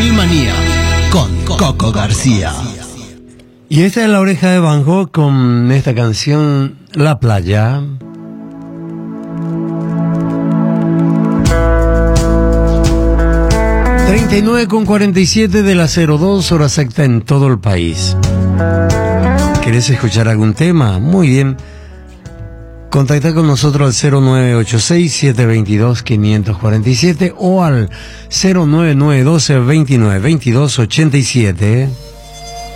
Filmanía con Coco García. Y esta es La Oreja de Van Gogh con esta canción La Playa. (39:47 de la 02, hora exacta en todo el país). ¿Querés escuchar algún tema? Muy bien. Contacta con nosotros al 0986-722-547 o al 09912-292287.